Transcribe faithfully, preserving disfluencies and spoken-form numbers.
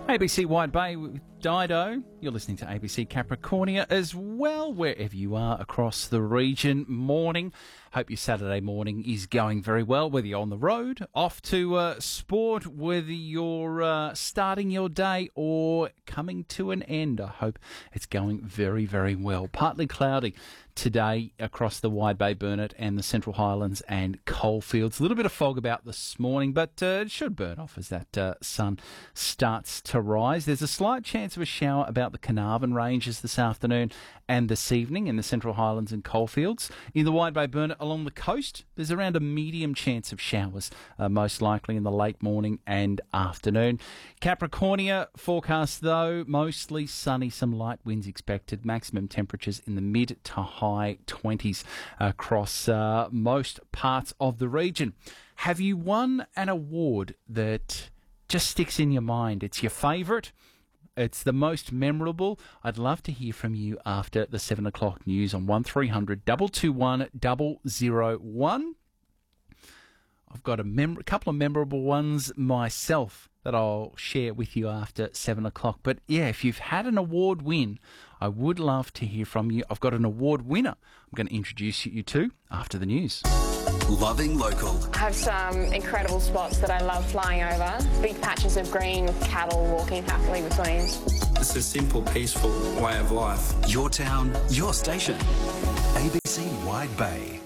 A B C Wide Bay with Dido. You're listening to A B C Capricornia as well, wherever you are across the region. Morning. Hope your Saturday morning is going very well, whether you're on the road, off to uh, sport, whether you're uh, starting your day or coming to an end. I hope it's going very, very well. Partly cloudy today across the Wide Bay, Burnett and the Central Highlands and Coalfields. A little bit of fog about this morning, but uh, it should burn off as that uh, sun starts to rise. There's a slight chance of a shower about the Carnarvon Ranges this afternoon and this evening in the Central Highlands and Coalfields. In the Wide Bay, Burnett along the coast, there's around a medium chance of showers, uh, most likely in the late morning and afternoon. Capricornia forecast, though, mostly sunny, some light winds expected, maximum temperatures in the mid to high twenties across uh, most parts of the region. Have you won an award that just sticks in your mind? It's your favourite? It's the most memorable? I'd love to hear from you after the seven o'clock news on one three hundred two two one double zero one. I've got a, mem- a couple of memorable ones myself that I'll share with you after seven o'clock. But yeah, if you've had an award win, I would love to hear from you. I've got an award winner I'm going to introduce you to after the news. Loving local. I have some incredible spots that I love flying over. Big patches of green with cattle walking happily between. It's a simple, peaceful way of life. Your town, your station. A B C Wide Bay.